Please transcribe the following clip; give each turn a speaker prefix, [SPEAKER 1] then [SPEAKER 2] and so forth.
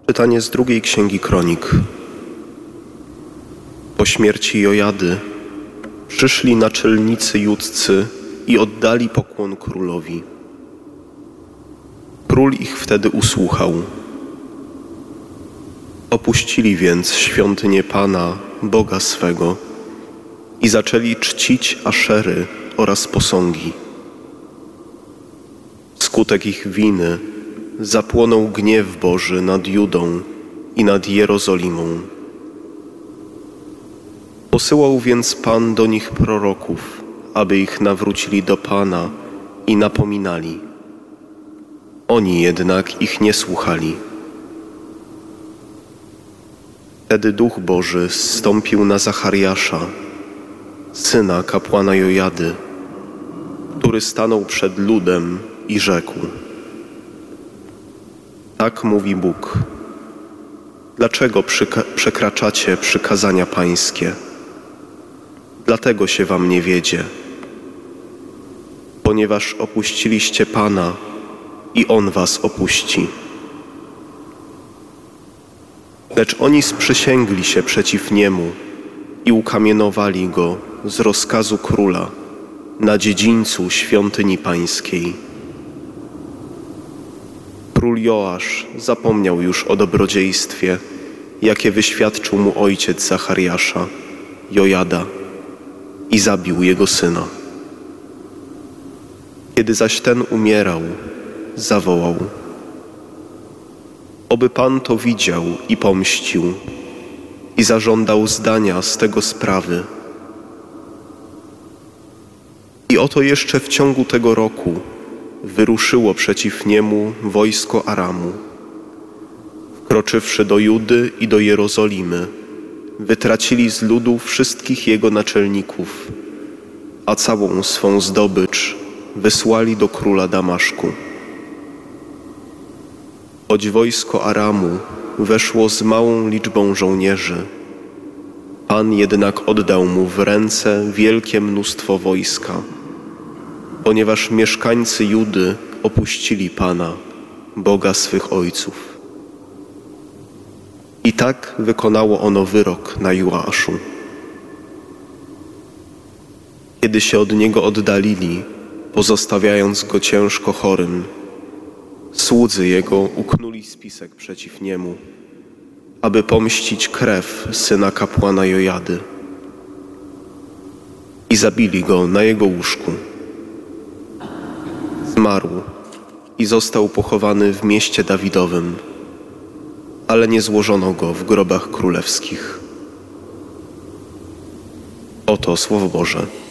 [SPEAKER 1] Czytanie z drugiej księgi Kronik. Po śmierci Jojady przyszli naczelnicy judzcy i oddali pokłon królowi. Król ich wtedy usłuchał. Opuścili więc świątynię Pana, Boga swego, i zaczęli czcić Aszery oraz posągi. Wskutek ich winy zapłonął gniew Boży nad Judą i nad Jerozolimą. Posyłał więc Pan do nich proroków, aby ich nawrócili do Pana i napominali. Oni jednak ich nie słuchali. Wtedy Duch Boży zstąpił na Zachariasza, syna kapłana Jojady, który stanął przed ludem i rzekł: Tak mówi Bóg. Dlaczego przekraczacie przykazania pańskie? Dlatego się wam nie wiedzie. Ponieważ opuściliście Pana i On was opuści. Lecz oni sprzysięgli się przeciw Niemu i ukamienowali Go z rozkazu króla na dziedzińcu świątyni pańskiej. Król Joasz zapomniał już o dobrodziejstwie, jakie wyświadczył mu ojciec Zachariasza, Jojada, i zabił jego syna. Kiedy zaś ten umierał, zawołał: Oby Pan to widział i pomścił, i zażądał zdania z tego sprawy. I oto jeszcze w ciągu tego roku wyruszyło przeciw niemu wojsko Aramu. Wkroczywszy do Judy i do Jerozolimy, wytracili z ludu wszystkich jego naczelników, a całą swą zdobycz wysłali do króla Damaszku. Choć wojsko Aramu weszło z małą liczbą żołnierzy, Pan jednak oddał mu w ręce wielkie mnóstwo wojska, ponieważ mieszkańcy Judy opuścili Pana, Boga swych ojców. I tak wykonało ono wyrok na Joaszu. Kiedy się od niego oddalili, pozostawiając go ciężko chorym, słudzy jego uknuli spisek przeciw niemu, aby pomścić krew syna kapłana Jojady. I zabili go na jego łóżku. Zmarł i został pochowany w mieście Dawidowym, ale nie złożono go w grobach królewskich. Oto Słowo Boże.